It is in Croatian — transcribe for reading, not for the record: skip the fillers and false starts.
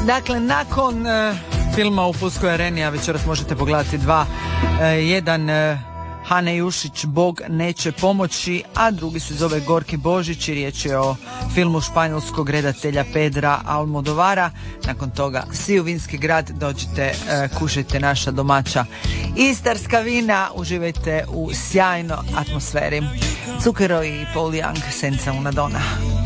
Dakle, nakon filma u Pulskoj areni, a večeras možete pogledati dva, jedan Hane Jušić, Bog neće pomoći, a drugi se zove Gorki Božić i riječ je o filmu španjolskog redatelja Pedra Almodovara. Nakon toga svi u vinski grad, dođite, kušajte naša domaća istarska vina, uživajte u sjajnoj atmosferi. Zucchero i Paul Young, Senza una donna.